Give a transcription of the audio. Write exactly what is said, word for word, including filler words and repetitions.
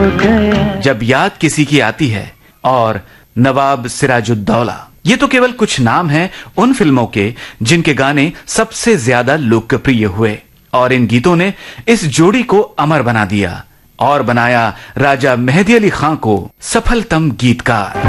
गया। जब याद किसी की आती है और नवाब सिराजुद्दौला, ये तो केवल कुछ नाम हैं उन फिल्मों के जिनके गाने सबसे ज्यादा लोकप्रिय हुए और इन गीतों ने इस जोड़ी को अमर बना दिया और बनाया राजा मेहदी अली खां को सफलतम गीतकार।